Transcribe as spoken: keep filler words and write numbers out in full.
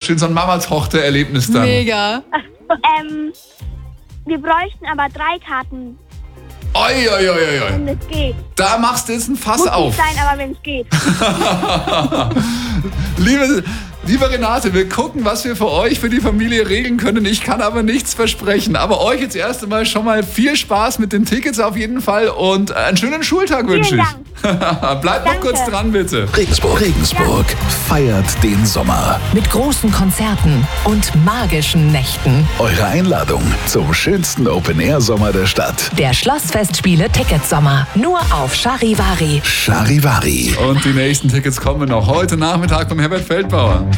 schön, so ein Mama-Tochter-Erlebnis dann. Mega. Ähm, wir bräuchten aber drei Karten, Oi, oi, oi, oi. wenn es geht. Da machst du jetzt ein Fass Muss auf. nicht sein, aber wenn es geht. Liebe, liebe Renate, wir gucken, was wir für euch, für die Familie regeln können. Ich kann aber nichts versprechen. Aber euch jetzt erst einmal schon mal viel Spaß mit den Tickets auf jeden Fall und einen schönen Schultag wünsche ich. Bleibt noch Danke. kurz dran, bitte. Regensburg, Regensburg feiert den Sommer. Mit großen Konzerten und magischen Nächten. Eure Einladung zum schönsten Open-Air-Sommer der Stadt. Der Schlossfestspiele Ticketsommer. Nur auf Charivari. Charivari. Und die nächsten Tickets kommen noch heute Nachmittag beim Herbert Feldbauer.